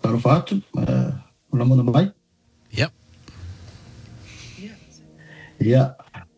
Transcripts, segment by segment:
Tarofatu, ulamona mai. Yep. Ia,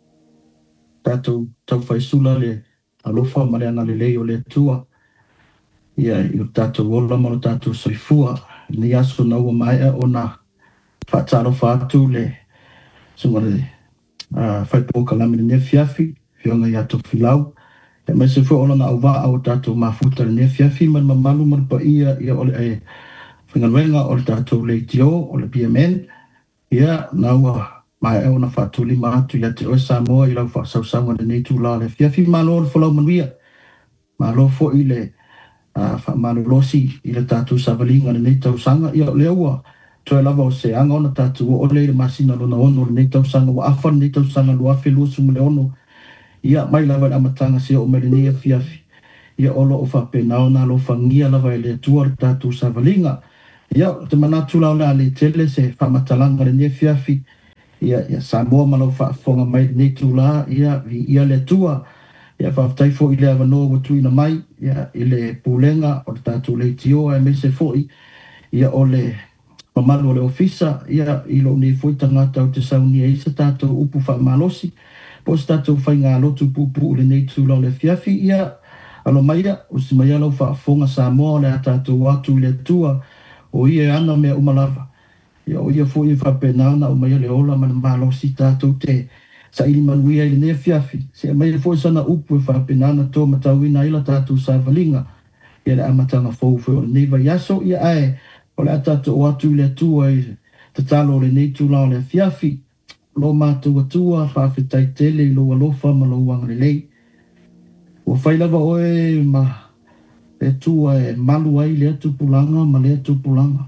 tātou tau whaisula le alofa ma le ana le lei o le atua. Ia, i o tātou ola ma o tātou soifua. Ni aso na ua mai o na whaatalofa atu le sunga le whaipo kalami le nefiafi, whionga i ato filau. E mai se fua ola na au waa o tātou mafuta le nefiafi, man mamalu man pa ia ole e whinganuenga o le tātou le tio, o le BMN. Ia, na ua mai e ona whaatuli ma atu ia te oe Samoa i lau whaasausaunga le nei tū la le fiafi malo le whalau manuia. Malo fo i le whaamalo losi i le tātou savalinga le nei tausanga ia le ua. Toi lava o se anga ona tātou o le masina lona ono le nei tausanga wa afa le nei tausanga lua feluasu le ono. Ia mai lava le amatanga se o mele nei fiafi. Ia olo o whapenao na lo whangia lava e le tua le tātou savalinga. Ia te manatu lau le ale tele se whamatalanga le nei fiafi. Ia Samoa malau whaafonga mai nei tūla, ia le tua, ia whaafitai fo i le avanoa watuina mai, ia i le pūlenga o le tātou le tio e me se foi, ia o le mamalu o le ofisa, ia i lo nei foi tangata o te sauni e isa tātou upu whaamalosi, po se tātou whainga lotu pupu le nei tūla o le fiafi, ia alo maia, o si mai alau whaafonga Samoa le a tātou watu i le tua, o ia ana mea umalava. Ia o ia fo i whapena na o mai le ola man malo si tātou te sa ili manuia ili nea fiafi. Se mai le fo i sana upu e whapena na tō matauina ila tātou sa valinga. Ia le amatanga fōu o le neiva yaso ia ae o le atatou o atu le atua i te talo o le neitu la o le fiafi. Lo mātou atua whawhetai tele i lo alofa ma lo wanga le lei. Ua whailava oe ma le atua e malu ai le atu pulanga ma le atu pulanga.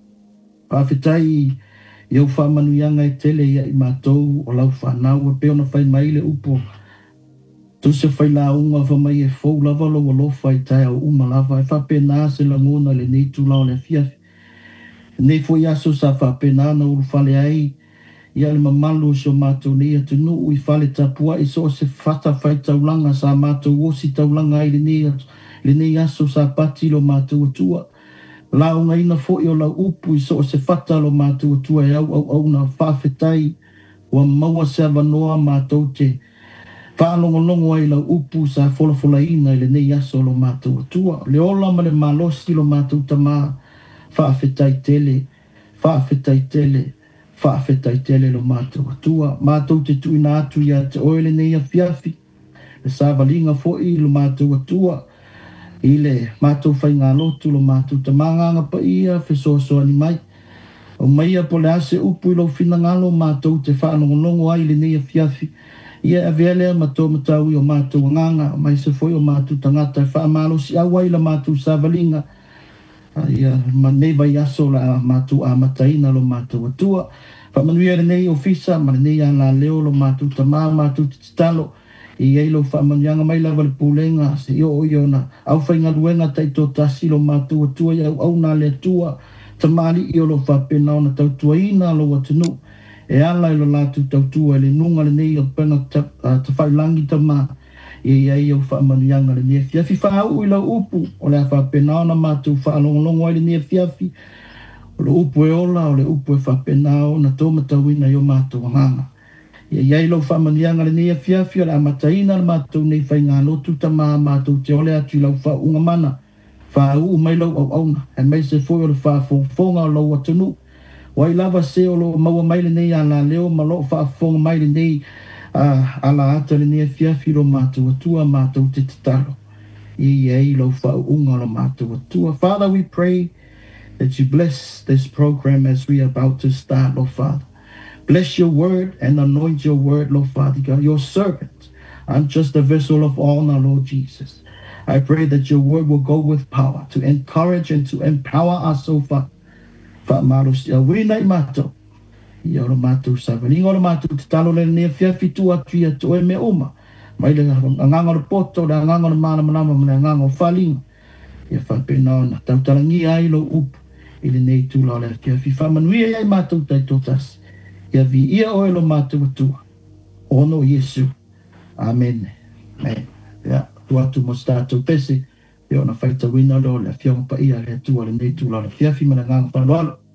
Pawhitai iau whamanuianga e tele ia i mātou o lau whanau e peo na whai mai le upo. Tu se whai la unga whamai e fau lava lo alofa i tai au umalava e whapena se langona le neitu lao le fiafi. Nei fo iaso sa whapena na uru whale ai ia le mamalu so mātou nei atu nuu i whale tapua i so se whata whai taulanga sa mātou osi taulanga i le nei aso sa pati lo mātou atua. Lau ngai na fo i o lau upu i so se whata lo mātou atua e au na whawhetai wa maua se avanoa mātou te whaalongolongo ai lau upu sa whola ina i le nei aso lo mātou atua. Le ola ma le malosi lo mātou tamā whawhetai tele lo mātou atua. Mātou te tuina atu ia te oele nei a fiafi. Le sāvalinga fo i lo mātou atua. I le mātou whai ngā lotu lo mātou ta mānganga pa ia whesoaso ani mai. O maia po le ase upu i lo whina ngalo mātou te whaanongonongo ai le nei a fiafi. Ia a vealea matou matau i o mātou nganga, mai se foi o mātou tangata e whaamalo si awai la mātou sāvalinga. Ia maneba i aso la mātou a mataina lo mātou atua. Whamanuia le nei ofisa, ma le nei a la leo lo mātou ta mātou te talo. I eilo whaamanianga mai lava le pūlenga se o na au whainga luenga taito tasi lo mātua tua i au nā le tua tamari i o lo whapena o na tautua ina lo atunu e ala i lo lātu tautua le nunga le nei o penga ta whailangi ta mā i ei au whaamanianga le nea fiafi whaau i lau upu o le whapena o na mātu whaalongolongo ai le nea fiafi o le upu e ola o le upu e whapena o na tōmatauina i o mātua nganga. Ia iai lau whamanianga le nea fiafi o le amataina le mātou nei whai ngā lotu ta mātou te ole atu i lau whaunga mana. Whau mai lau au auna. E mai se foi o le whaafonga o lau atunu. Wai lava se o lo maua mai le nei ala leo ma lo whaafonga mai le nei ala ata le nea fiafi lo mātou atua mātou te tatalo. Iai lau whaunga lo mātou atua. Father, we pray that you bless this program as we are about to start, Lord Father. Bless your word and anoint your word, Lord Father God, your servant. I'm just a vessel of honor, Lord Jesus. I pray that your word will go with power to encourage and to empower us so far. Whaamaros ia wina I mātou. Ia ora mātou sāwalinga ora mātou te talo le nea whiawhi tu atu ia to e me oma. Mai le nganga o poto, le nganga o mana manama, le nganga o whalinga. Ia whapena ona tautarangi ai lo upu. Ile nei tūla o le whiawhi whamanuia ai mātou tai tōtasi. Ia vi ia oe lo mātou atua. Ono Yesu. Amen. Amen. Ia, tuatu mo tātou pese. e ona faita wina lo le afionga pa ia le tua le nei tula le fiafi mana nganga paloalo